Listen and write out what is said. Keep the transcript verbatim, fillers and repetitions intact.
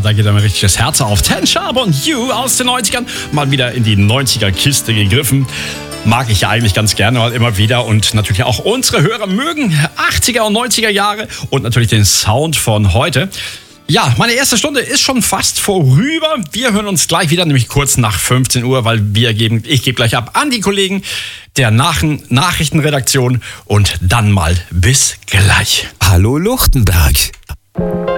da geht dann richtig das Herz auf. Ten Sharp und You aus den neunzigern. Mal wieder in die neunziger-Kiste gegriffen. Mag ich ja eigentlich ganz gerne mal immer wieder. Und natürlich auch unsere Hörer mögen achtziger und neunziger Jahre und natürlich den Sound von heute. Ja, meine erste Stunde ist schon fast vorüber. Wir hören uns gleich wieder, nämlich kurz nach fünfzehn Uhr, weil wir geben, ich gebe gleich ab an die Kollegen der Nach- Nachrichtenredaktion und dann mal bis gleich. Hallo Luchtenberg.